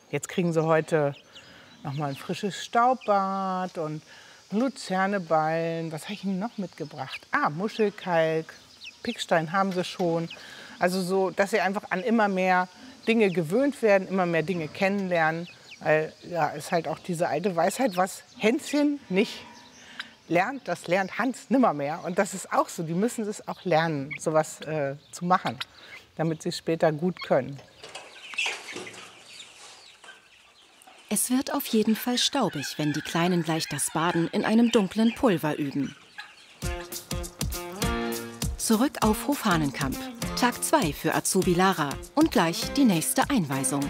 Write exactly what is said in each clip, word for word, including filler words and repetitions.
Jetzt kriegen sie heute noch mal ein frisches Staubbad und Luzerneballen. Was habe ich Ihnen noch mitgebracht? Ah, Muschelkalk, Pickstein haben sie schon. Also so, dass sie einfach an immer mehr Dinge gewöhnt werden, immer mehr Dinge kennenlernen. Weil ja, ist halt auch diese alte Weisheit, was Hänschen nicht lernt, das lernt Hans nimmermehr. Und das ist auch so, die müssen es auch lernen, sowas äh, zu machen, damit sie es später gut können. Es wird auf jeden Fall staubig, wenn die Kleinen gleich das Baden in einem dunklen Pulver üben. Zurück auf Hof Hahnenkamp. Tag zwei für Azubi Lara und gleich die nächste Einweisung.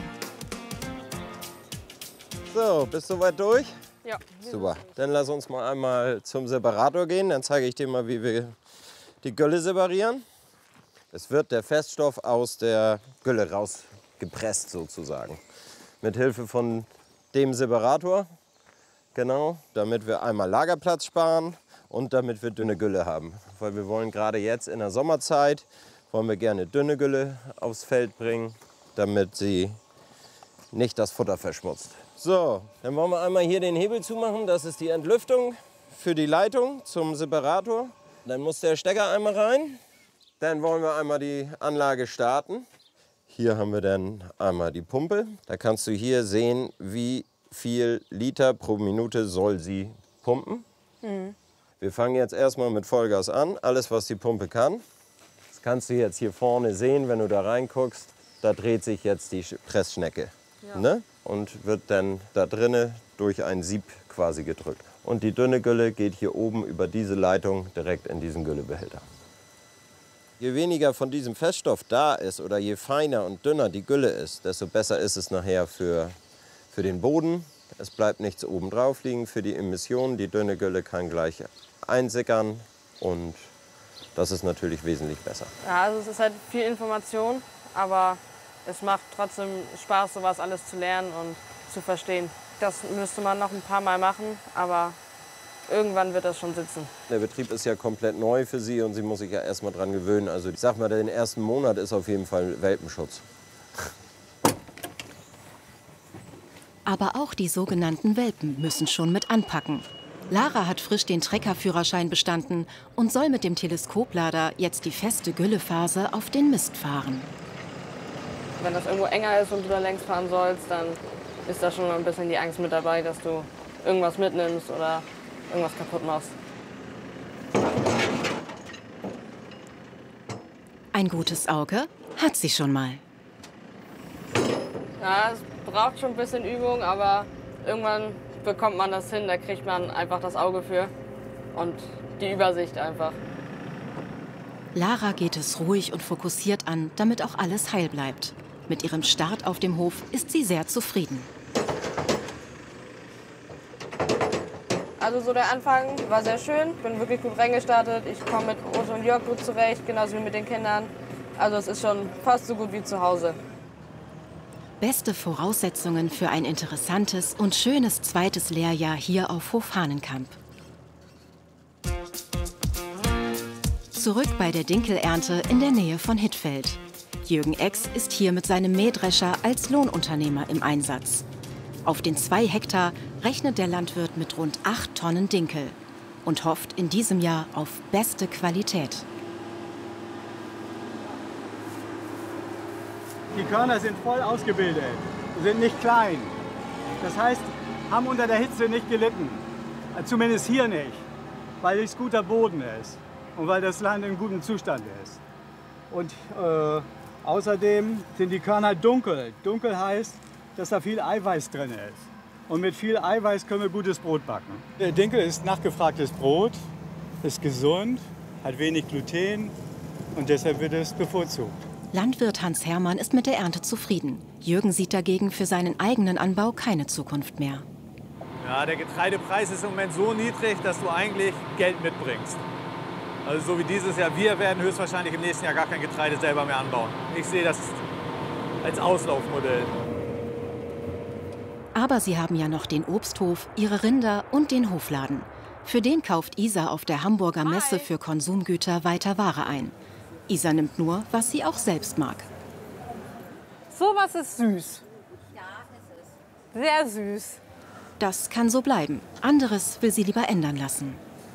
So, bist du weit durch? Ja. Super. Dann lass uns mal einmal zum Separator gehen. Dann zeige ich dir mal, wie wir die Gülle separieren. Es wird der Feststoff aus der Gülle rausgepresst sozusagen. Mit Hilfe von dem Separator, genau, damit wir einmal Lagerplatz sparen und damit wir dünne Gülle haben. Weil wir wollen gerade jetzt in der Sommerzeit, wollen wir gerne dünne Gülle aufs Feld bringen, damit sie nicht das Futter verschmutzt. So, dann wollen wir einmal hier den Hebel zumachen. Das ist die Entlüftung für die Leitung zum Separator. Dann muss der Stecker einmal rein. Dann wollen wir einmal die Anlage starten. Hier haben wir dann einmal die Pumpe. Da kannst du hier sehen, wie viel Liter pro Minute soll sie pumpen. Mhm. Wir fangen jetzt erstmal mit Vollgas an, alles was die Pumpe kann. Das kannst du jetzt hier vorne sehen, wenn du da reinguckst. Da dreht sich jetzt die Pressschnecke. Ja. Ne? Und wird dann da drinnen durch ein Sieb quasi gedrückt. Und die dünne Gülle geht hier oben über diese Leitung direkt in diesen Güllebehälter. Je weniger von diesem Feststoff da ist oder je feiner und dünner die Gülle ist, desto besser ist es nachher für, für den Boden. Es bleibt nichts oben drauf liegen für die Emissionen. Die dünne Gülle kann gleich einsickern und das ist natürlich wesentlich besser. Ja, also es ist halt viel Information, aber es macht trotzdem Spaß, sowas alles zu lernen und zu verstehen. Das müsste man noch ein paar Mal machen, aber irgendwann wird das schon sitzen. Der Betrieb ist ja komplett neu für sie und sie muss sich ja erst mal dran gewöhnen. Also ich sag mal, den ersten Monat ist auf jeden Fall Welpenschutz. Aber auch die sogenannten Welpen müssen schon mit anpacken. Lara hat frisch den Treckerführerschein bestanden und soll mit dem Teleskoplader jetzt die feste Güllephase auf den Mist fahren. Wenn das irgendwo enger ist und du da längs fahren sollst, dann ist da schon mal ein bisschen die Angst mit dabei, dass du irgendwas mitnimmst oder irgendwas kaputt machst. Ein gutes Auge hat sie schon mal. Ja, es braucht schon ein bisschen Übung, aber irgendwann bekommt man das hin. Da kriegt man einfach das Auge für und die Übersicht einfach. Lara geht es ruhig und fokussiert an, damit auch alles heil bleibt. Mit ihrem Start auf dem Hof ist sie sehr zufrieden. Also so der Anfang war sehr schön, bin wirklich gut reingestartet. Ich komme mit Otto und Jörg gut zurecht, genauso wie mit den Kindern. Also es ist schon fast so gut wie zu Hause. Beste Voraussetzungen für ein interessantes und schönes zweites Lehrjahr hier auf Hof Hahnenkamp. Zurück bei der Dinkelernte in der Nähe von Hittfeld. Jürgen Ex ist hier mit seinem Mähdrescher als Lohnunternehmer im Einsatz. Auf den zwei Hektar rechnet der Landwirt mit rund acht Tonnen Dinkel und hofft in diesem Jahr auf beste Qualität. Die Körner sind voll ausgebildet, sind nicht klein. Das heißt, haben unter der Hitze nicht gelitten. Zumindest hier nicht, weil es guter Boden ist und weil das Land in gutem Zustand ist. Und äh, außerdem sind die Körner dunkel. Dunkel heißt, dass da viel Eiweiß drin ist. Und mit viel Eiweiß können wir gutes Brot backen. Der Dinkel ist nachgefragtes Brot, ist gesund, hat wenig Gluten und deshalb wird es bevorzugt. Landwirt Hans Hermann ist mit der Ernte zufrieden. Jürgen sieht dagegen für seinen eigenen Anbau keine Zukunft mehr. Ja, der Getreidepreis ist im Moment so niedrig, dass du eigentlich Geld mitbringst. Also so wie dieses Jahr, wir werden höchstwahrscheinlich im nächsten Jahr gar kein Getreide selber mehr anbauen. Ich sehe das als Auslaufmodell. Aber sie haben ja noch den Obsthof, ihre Rinder und den Hofladen. Für den kauft Isa auf der Hamburger Messe für Konsumgüter weiter Ware ein. Isa nimmt nur, was sie auch selbst mag. Sowas ist süß. Ja, es ist. Sehr süß. Das kann so bleiben. Anderes will sie lieber ändern lassen.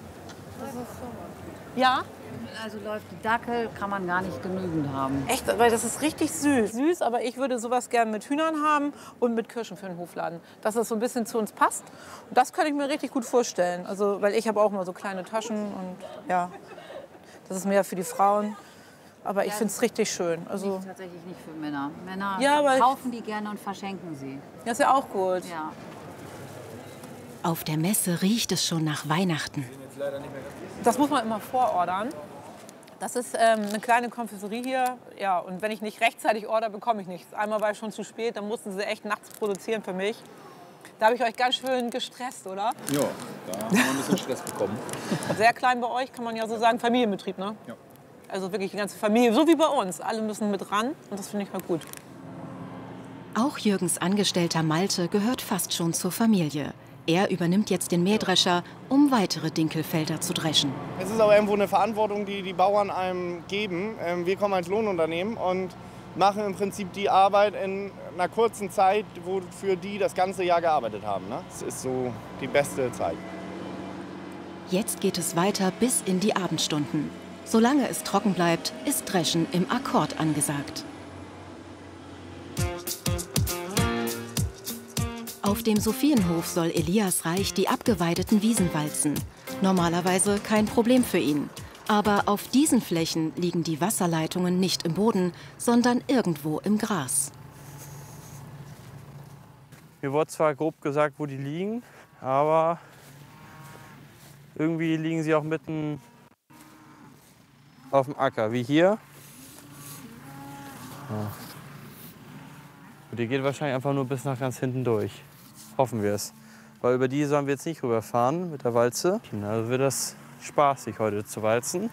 Ja? Also läuft die Dackel, kann man gar nicht genügend haben. Echt, weil das ist richtig süß. Süß, aber ich würde sowas gerne mit Hühnern haben und mit Kirschen für den Hofladen. Dass das so ein bisschen zu uns passt. Und das könnte ich mir richtig gut vorstellen. Also, weil ich habe auch immer so kleine Taschen und ja, das ist mehr für die Frauen. Aber ich Ja, finde es richtig schön. Also, Nicht, tatsächlich nicht für Männer. Männer Ja, aber ich- kaufen die gerne und verschenken sie. das ist ja auch gut. Ja. Auf der Messe riecht es schon nach Weihnachten. Das muss man immer vorordern. Das ist ähm, eine kleine Konfiserie hier. Ja, und wenn ich nicht rechtzeitig order, bekomme ich nichts. Einmal war ich schon zu spät, dann mussten sie echt nachts produzieren für mich. Da habe ich euch ganz schön gestresst, oder? Ja, da haben wir ein bisschen Stress bekommen. Sehr klein bei euch, kann man ja so sagen, Familienbetrieb, ne? Ja. Also wirklich die ganze Familie, so wie bei uns. Alle müssen mit ran und das finde ich halt gut. Auch Jürgens Angestellter Malte gehört fast schon zur Familie. Er übernimmt jetzt den Mähdrescher, um weitere Dinkelfelder zu dreschen. Es ist aber irgendwo eine Verantwortung, die die Bauern einem geben. Ähm, Wir kommen als Lohnunternehmen und machen im Prinzip die Arbeit in einer kurzen Zeit, wofür die das ganze Jahr gearbeitet haben. Ne? Das ist so die beste Zeit. Jetzt geht es weiter bis in die Abendstunden. Solange es trocken bleibt, ist Dreschen im Akkord angesagt. Auf dem Sophienhof soll Elias Reich die abgeweideten Wiesen walzen. Normalerweise kein Problem für ihn. Aber auf diesen Flächen liegen die Wasserleitungen nicht im Boden, sondern irgendwo im Gras. Mir wurde zwar grob gesagt, wo die liegen, aber irgendwie liegen sie auch mitten auf dem Acker, wie hier. Ja. Und die geht wahrscheinlich einfach nur bis nach ganz hinten durch. Hoffen wir es. Weil über die sollen wir jetzt nicht rüberfahren mit der Walze. Also wird das spaßig heute zu walzen.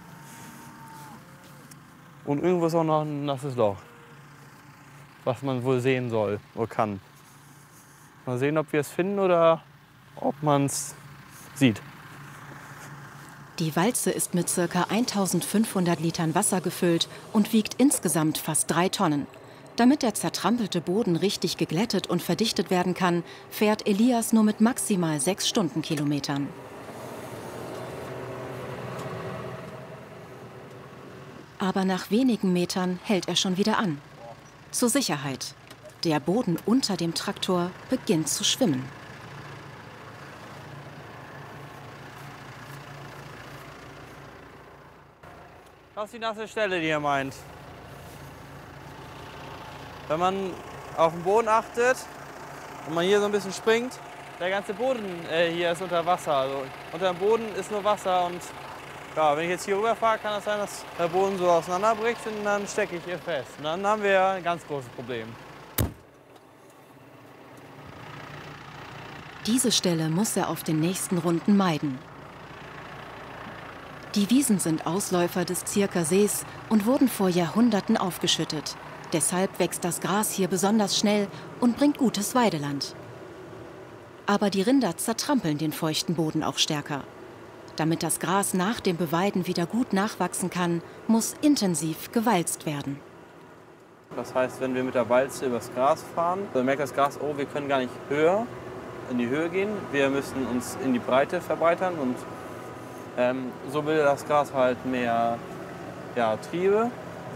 Und irgendwo ist auch noch ein nasses Loch, was man wohl sehen soll oder kann. Mal sehen, ob wir es finden oder ob man es sieht. Die Walze ist mit ca. eintausendfünfhundert Litern Wasser gefüllt und wiegt insgesamt fast drei Tonnen. Damit der zertrampelte Boden richtig geglättet und verdichtet werden kann, fährt Elias nur mit maximal sechs Stundenkilometern. Aber nach wenigen Metern hält er schon wieder an. Zur Sicherheit. Der Boden unter dem Traktor beginnt zu schwimmen. Das ist die nasse Stelle, die ihr meint. Wenn man auf den Boden achtet und man hier so ein bisschen springt, der ganze Boden äh, hier ist unter Wasser. Also unter dem Boden ist nur Wasser und ja, wenn ich jetzt hier rüber fahre, kann es sein, dass der Boden so auseinanderbricht und dann stecke ich hier fest. Und dann haben wir ein ganz großes Problem. Diese Stelle muss er auf den nächsten Runden meiden. Die Wiesen sind Ausläufer des Zierker Sees und wurden vor Jahrhunderten aufgeschüttet. Deshalb wächst das Gras hier besonders schnell und bringt gutes Weideland. Aber die Rinder zertrampeln den feuchten Boden auch stärker. Damit das Gras nach dem Beweiden wieder gut nachwachsen kann, muss intensiv gewalzt werden. Das heißt, wenn wir mit der Walze übers Gras fahren, dann merkt das Gras, oh, wir können gar nicht höher in die Höhe gehen. Wir müssen uns in die Breite verbreitern und ähm, so bildet das Gras halt mehr ja, Triebe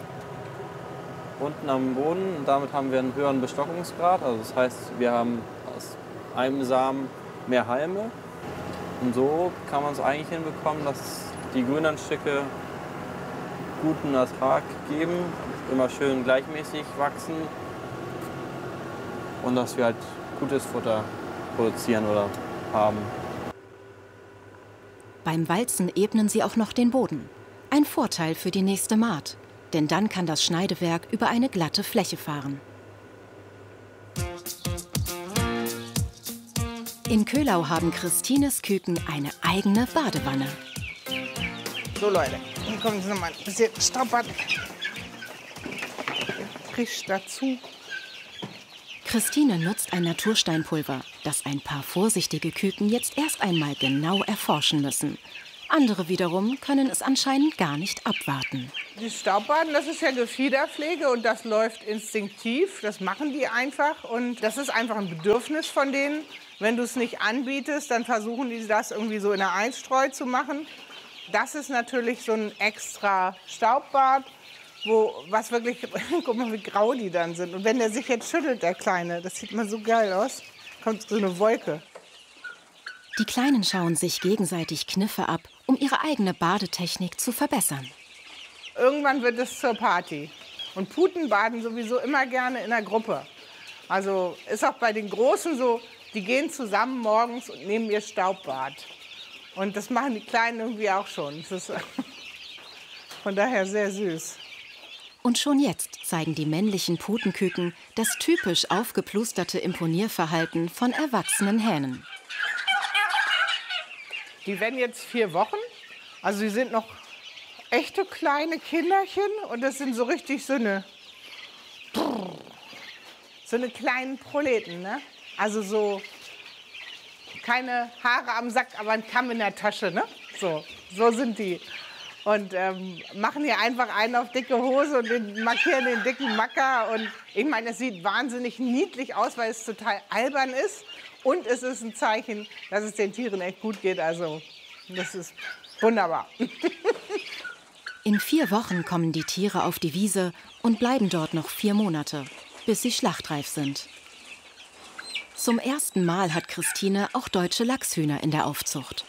unten am Boden. Und damit haben wir einen höheren Bestockungsgrad. Also das heißt, wir haben aus einem Samen mehr Halme. Und so kann man es eigentlich hinbekommen, dass die grünen Stücke guten Ertrag geben, immer schön gleichmäßig wachsen und dass wir halt gutes Futter produzieren oder haben. Beim Walzen ebnen sie auch noch den Boden. Ein Vorteil für die nächste Mahd, denn dann kann das Schneidewerk über eine glatte Fläche fahren. In Köhlau haben Christines Küken eine eigene Badewanne. So Leute, hier kommt jetzt noch mal ein bisschen Staubbad. Frisch dazu. Christine nutzt ein Natursteinpulver, das ein paar vorsichtige Küken jetzt erst einmal genau erforschen müssen. Andere wiederum können es anscheinend gar nicht abwarten. Die Staubbaden, das ist ja Gefiederpflege und das läuft instinktiv. Das machen die einfach und das ist einfach ein Bedürfnis von denen. Wenn du es nicht anbietest, dann versuchen die das irgendwie so in der Einstreu zu machen. Das ist natürlich so ein extra Staubbad, wo was wirklich, guck mal, wie grau die dann sind. Und wenn der sich jetzt schüttelt, der Kleine, das sieht mal so geil aus, kommt so eine Wolke. Die Kleinen schauen sich gegenseitig Kniffe ab, um ihre eigene Badetechnik zu verbessern. Irgendwann wird es zur Party. Und Puten baden sowieso immer gerne in der Gruppe. Also ist auch bei den Großen so, die gehen zusammen morgens und nehmen ihr Staubbad. Und das machen die Kleinen irgendwie auch schon. Das ist von daher sehr süß. Und schon jetzt zeigen die männlichen Putenküken das typisch aufgeplusterte Imponierverhalten von erwachsenen Hähnen. Die werden jetzt vier Wochen. Also sie sind noch echte kleine Kinderchen. Und das sind so richtig so eine, so eine kleinen Proleten, ne? Also so keine Haare am Sack, aber ein Kamm in der Tasche, ne? So, so sind die. Und ähm, machen hier einfach einen auf dicke Hose und den, markieren den dicken Macker. Und ich meine, es sieht wahnsinnig niedlich aus, weil es total albern ist. Und es ist ein Zeichen, dass es den Tieren echt gut geht. Also das ist wunderbar. In vier Wochen kommen die Tiere auf die Wiese und bleiben dort noch vier Monate, bis sie schlachtreif sind. Zum ersten Mal hat Christine auch deutsche Lachshühner in der Aufzucht.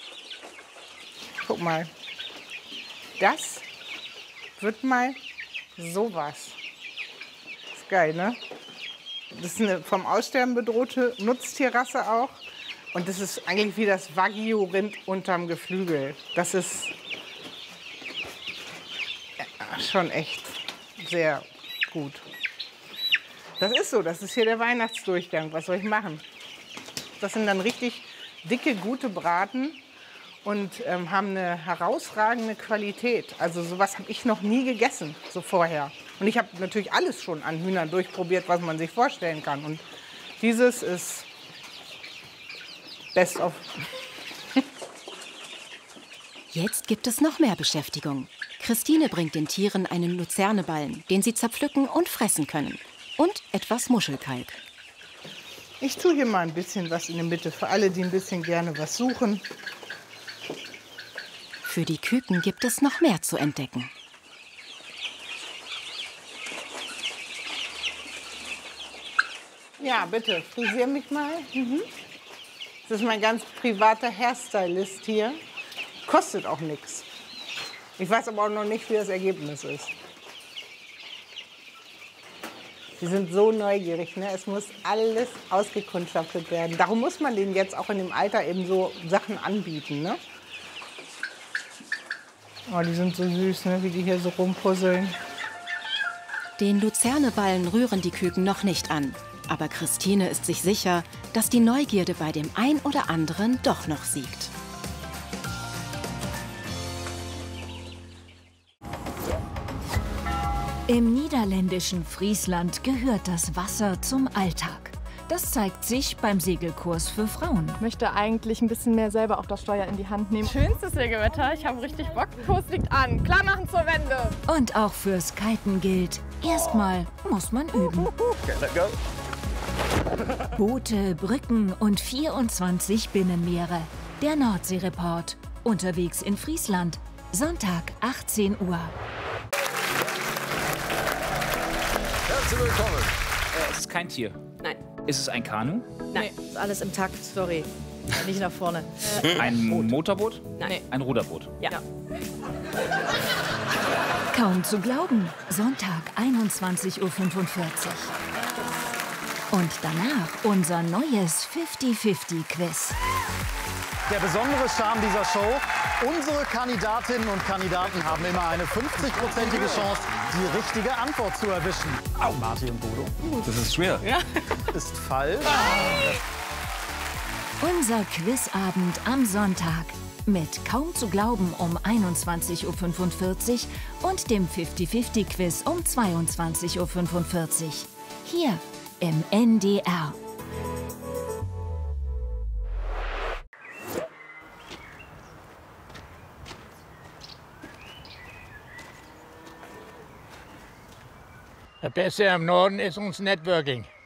Guck mal, das wird mal sowas. Ist geil, ne? Das ist eine vom Aussterben bedrohte Nutztierrasse auch. Und das ist eigentlich wie das Wagyu-Rind unterm Geflügel. Das ist schon echt sehr gut. Das ist so, das ist hier der Weihnachtsdurchgang. Was soll ich machen? Das sind dann richtig dicke, gute Braten und ähm, haben eine herausragende Qualität. Also sowas habe ich noch nie gegessen, so vorher. Und ich habe natürlich alles schon an Hühnern durchprobiert, was man sich vorstellen kann. Und dieses ist best of. Jetzt gibt es noch mehr Beschäftigung. Christine bringt den Tieren einen Luzerneballen, den sie zerpflücken und fressen können. Und etwas Muschelkalk. Ich tue hier mal ein bisschen was in der Mitte, für alle, die ein bisschen gerne was suchen. Für die Küken gibt es noch mehr zu entdecken. Ja, bitte, frisier mich mal. Mhm. Das ist mein ganz privater Hairstylist hier. Kostet auch nichts. Ich weiß aber auch noch nicht, wie das Ergebnis ist. Die sind so neugierig, ne? Es muss alles ausgekundschaftet werden. Darum muss man denen jetzt auch in dem Alter eben so Sachen anbieten, ne? Oh, die sind so süß, ne? Wie die hier so rumpuzzeln. Den Luzerneballen rühren die Küken noch nicht an. Aber Christine ist sich sicher, dass die Neugierde bei dem ein oder anderen doch noch siegt. Im niederländischen Friesland gehört das Wasser zum Alltag. Das zeigt sich beim Segelkurs für Frauen. Ich möchte eigentlich ein bisschen mehr selber auch das Steuer in die Hand nehmen. Schönstes Segelwetter, ich habe richtig Bock. Kurs liegt an. Klar machen zur Wende. Und auch fürs Kiten gilt, erstmal muss man üben. Okay, let go. Boote, Brücken und vierundzwanzig Binnenmeere. Der Nordsee-Report. Unterwegs in Friesland. Sonntag, achtzehn Uhr. Herzlich willkommen. Äh, es ist kein Tier. Nein. Ist es ein Kanu? Nein, ist alles im Takt, sorry. Nicht nach vorne. Äh, ein Boot. Motorboot? Nein. Ein Ruderboot? Ja. ja. Kaum zu glauben. Sonntag, einundzwanzig Uhr fünfundvierzig. Und danach unser neues fifty fifty Quiz. Der besondere Charme dieser Show, unsere Kandidatinnen und Kandidaten haben immer eine fünfzig-prozentige Chance, die richtige Antwort zu erwischen. Au, Martin und Bodo. Das ist schwer. Ja. Ist falsch. Unser Quizabend am Sonntag. Mit Kaum zu glauben um einundzwanzig Uhr fünfundvierzig und dem fifty fifty Quiz um zweiundzwanzig Uhr fünfundvierzig. Hier im N D R. Beste im Norden ist uns Networking.